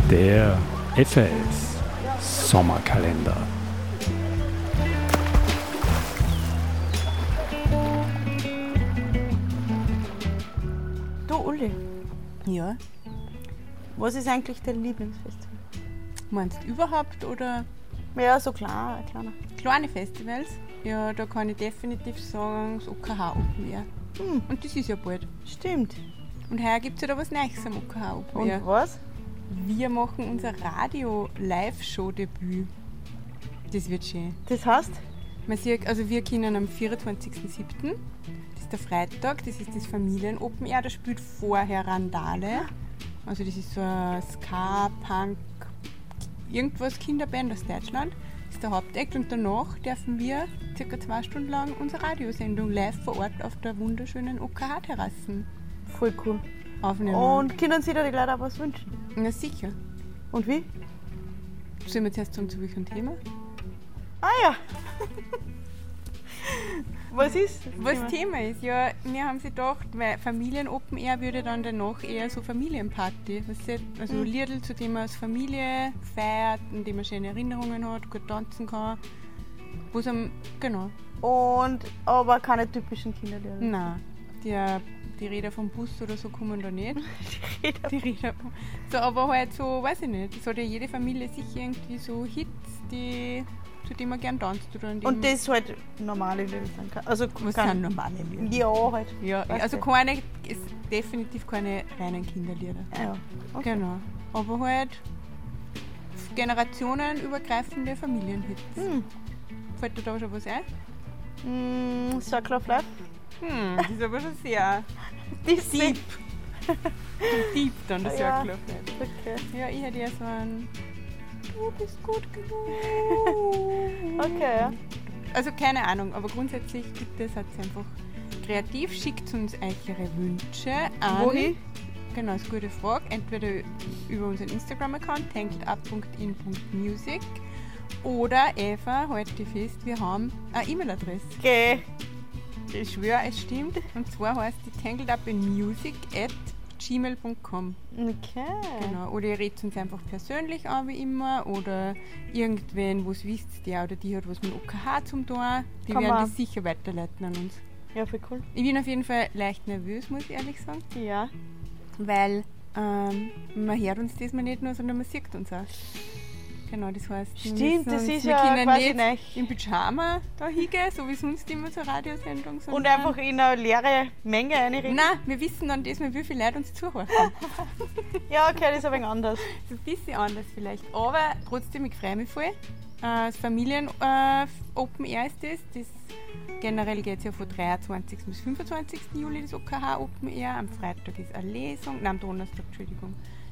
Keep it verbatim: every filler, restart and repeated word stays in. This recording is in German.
Der F A S Sommerkalender. Du Uli, Ja, was ist eigentlich dein Lieblingsfestival? meinst du überhaupt oder Ja, so klein, kleiner. kleine Festivals? Ja, da kann ich definitiv sagen, das O K H Open Air. Hm, Und das ist ja bald. stimmt. Und heuer gibt es ja da was Neues am O K H Open Und Air. was? Wir machen unser Radio-Live-Show-Debüt. Das wird schön. Das heißt? Man sieht, also wir können am vierundzwanzigsten siebten Das ist der Freitag, das ist das Familien-Open Air, da spielt vorher Randale. Also das ist so ein Ska, Punk, irgendwas Kinderband aus Deutschland. Das ist der Hauptakt und danach dürfen wir circa zwei Stunden lang unsere Radiosendung live vor Ort auf der wunderschönen O K H-Terrassen Voll cool. aufnehmen. Und können sich da die Leute auch was wünschen? Na sicher. Und wie? Sollen wir zuerst sagen, zu welchem Thema? Ah ja. Was ist? Was das Thema ist, ja, wir haben sich gedacht, weil Familien-Open Air würde dann danach eher so Familienparty. Weißt du, also Mhm. Liedl, zu dem man als Familie feiert, in dem man schöne Erinnerungen hat, gut tanzen kann. Wo's am, genau. Und aber keine typischen Kinderlieder. Nein, die, die Räder vom Bus oder so kommen da nicht. Die Räder vom, so, aber halt so, weiß ich nicht, es hat ja jede Familie sicher irgendwie so Hits, die, zu denen man gern tanzt. Oder an dem, Und das halt normale Lieder sein kann. Also was kann, sind normale Lieder? Ja, halt. Ja, Weißt also du? keine, ist definitiv keine reinen Kinderlieder. Ja. Okay. Genau. Aber halt generationenübergreifende Familienhits. Hm. Fällt dir da schon was ein? Mm, Circle of Life. Hm, das ist aber schon sehr Die deep. Deep dann, der Ja. Circle of Life. Okay. Ja, ich hätte ja so ein Du bist gut genug. Okay, ja. Also keine Ahnung, aber grundsätzlich gibt es halt einfach kreativ. Schickt uns euch eure Wünsche an. Wohin? Genau, ist eine gute Frage. Entweder über unseren Instagram-Account tankedup punkt in punkt music oder Eva, halt die fest, wir haben eine E-Mail-Adresse. Okay. Ich schwöre, es stimmt. Und zwar heißt die tankedupinmusic at gmail punkt com. Okay. Genau. Oder ihr redet uns einfach persönlich an, wie immer. Oder irgendwen, wo es wisst, der oder die hat was mit O K H zum tun. Die Kann werden man. das sicher weiterleiten an uns. Ja, voll cool. Ich bin auf jeden Fall leicht nervös, muss ich ehrlich sagen. Ja. Weil ähm, man hört uns diesmal nicht nur, sondern man sieht uns auch. Genau, das heißt, wir Stimmt, müssen das uns, ist wir ja können quasi nicht neu. im Pyjama da hingehen, so wie sonst immer zur Radiosendung. Und sondern- einfach in eine leere Menge reinreden. Nein, wir wissen dann diesmal, wie viele Leute uns zuhören. Ja, okay, das ist ein wenig anders. Das ist ein bisschen anders vielleicht. Aber trotzdem, ich freue mich voll. Äh, Das Familien-Open Air ist das. das generell geht es ja von dreiundzwanzigsten bis fünfundzwanzigsten Juli das O K H Open Air. Am Freitag ist eine Lesung, nein, am Donnerstag, Entschuldigung,